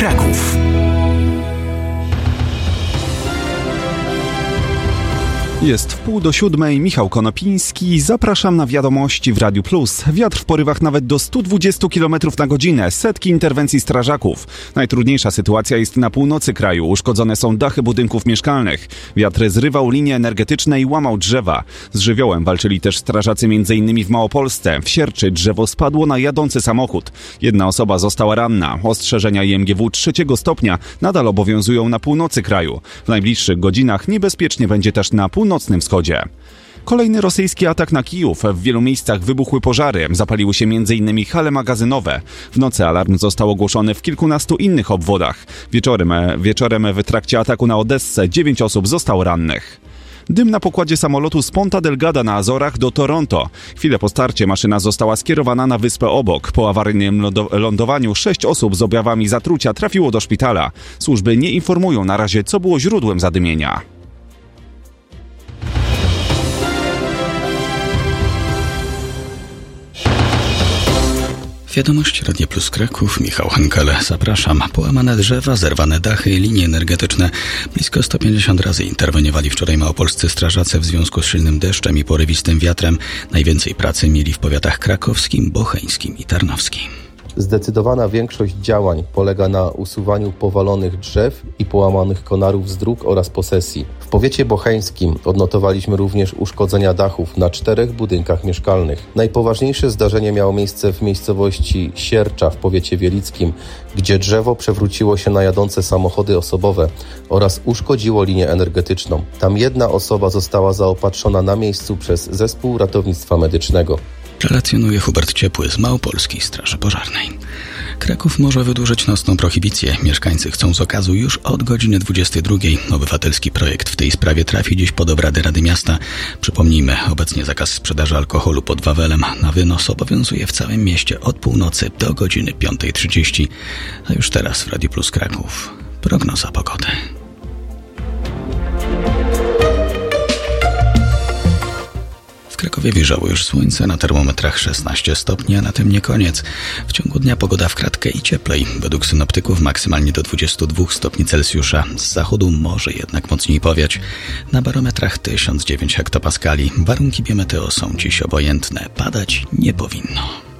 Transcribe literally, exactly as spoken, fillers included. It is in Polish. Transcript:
Kraków. Jest wpół do siódmej, Michał Konopiński. Zapraszam na wiadomości w Radiu Plus. Wiatr w porywach nawet do stu dwudziestu kilometrów na godzinę, setki interwencji strażaków. Najtrudniejsza sytuacja jest na północy kraju. Uszkodzone są dachy budynków mieszkalnych. Wiatr zrywał linie energetyczne i łamał drzewa. Z żywiołem walczyli też strażacy między innymi w Małopolsce. W Sierczy drzewo spadło na jadący samochód. Jedna osoba została ranna. Ostrzeżenia I M G W trzeciego stopnia nadal obowiązują na północy kraju. W najbliższych godzinach niebezpiecznie będzie też na północnym wschodzie. Kolejny rosyjski atak na Kijów. W wielu miejscach wybuchły pożary. Zapaliły się między innymi hale magazynowe. W nocy alarm został ogłoszony w kilkunastu innych obwodach. Wieczorem, wieczorem w trakcie ataku na Odessę dziewięć osób zostało rannych. Dym na pokładzie samolotu z Ponta Delgada na Azorach do Toronto. Chwilę po starcie maszyna została skierowana na wyspę obok. Po awaryjnym lądowaniu sześć osób z objawami zatrucia trafiło do szpitala. Służby nie informują na razie, co było źródłem zadymienia. Wiadomość Radia Plus Kraków, Michał Henkele, zapraszam. Połamane drzewa, zerwane dachy, linie energetyczne. Blisko sto pięćdziesiąt razy interweniowali wczoraj małopolscy strażacy w związku z silnym deszczem i porywistym wiatrem. Najwięcej pracy mieli w powiatach krakowskim, bocheńskim i tarnowskim. Zdecydowana większość działań polega na usuwaniu powalonych drzew i połamanych konarów z dróg oraz posesji. W powiecie bocheńskim odnotowaliśmy również uszkodzenia dachów na czterech budynkach mieszkalnych. Najpoważniejsze zdarzenie miało miejsce w miejscowości Siercza w powiecie wielickim, gdzie drzewo przewróciło się na jadące samochody osobowe oraz uszkodziło linię energetyczną. Tam jedna osoba została zaopatrzona na miejscu przez zespół ratownictwa medycznego. Relacjonuje Hubert Ciepły z Małopolskiej Straży Pożarnej. Kraków może wydłużyć nocną prohibicję. Mieszkańcy chcą z okazu już od godziny dwudziestej drugiej. Obywatelski projekt w tej sprawie trafi dziś pod obrady Rady Miasta. Przypomnijmy, obecnie zakaz sprzedaży alkoholu pod Wawelem na wynos obowiązuje w całym mieście od północy do godziny piątej trzydzieści. A już teraz w Radiu Plus Kraków prognoza pogody. W Krakowie wyjrzało już słońce, na termometrach szesnaście stopni, a na tym nie koniec. W ciągu dnia pogoda w kratkę i cieplej. Według synoptyków maksymalnie do dwudziestu dwóch stopni Celsjusza. Z zachodu może jednak mocniej powiać. Na barometrach tysiąc dziewięć hektopaskali. Warunki biometeo są dziś obojętne. Padać nie powinno.